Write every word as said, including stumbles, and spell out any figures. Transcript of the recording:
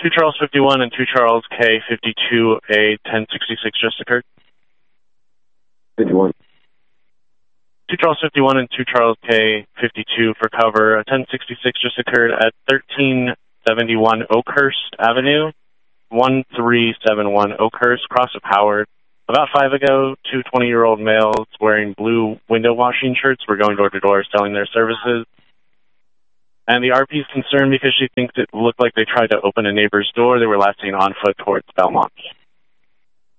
two Charles fifty-one and two Charles K fifty-two, a ten sixty-six just occurred. fifty-one. two Charles fifty-one and two Charles K fifty-two for cover. A ten sixty-six just occurred at thirteen seventy-one Oakhurst Avenue, one three seven one Oakhurst, cross of Howard. About five ago, two twenty-year-old males wearing blue window washing shirts were going door to door selling their services. And the R P is concerned because she thinks it looked like they tried to open a neighbor's door. They were last seen on foot towards Belmont.